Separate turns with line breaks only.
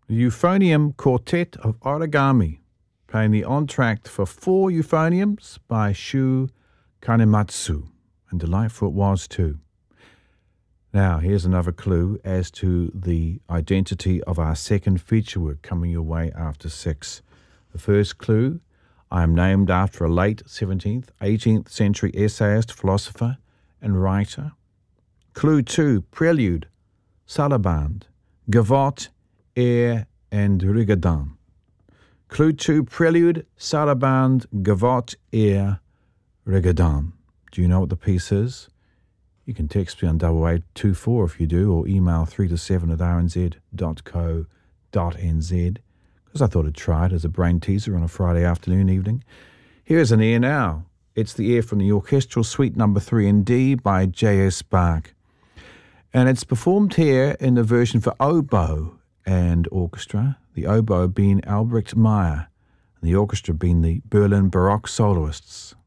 The Euphonium Quartet of Origami, playing the entr'acte for 4 euphoniums by Shu Kanematsu, and delightful it was too. Now, here's another clue as to the identity of our second feature work coming your way after 6. The first clue, I am named after a late 17th, 18th century essayist, philosopher, and writer. Clue 2, Prelude, Sarabande, Gavotte, Air, and Rigaudin. Clue 2, Prelude, Sarabande, Gavotte, Air, Rigaudin. Do you know what the piece is? You can text me on 8824 if you do, or email 3-7@rnz.co.nz, because I thought I'd try it as a brain teaser on a Friday afternoon, evening. Here's an air now. It's the air from the Orchestral Suite No. 3 in D by J.S. Bach. And it's performed here in the version for oboe and orchestra, the oboe being Albrecht Meyer, and the orchestra being the Berlin Baroque soloists.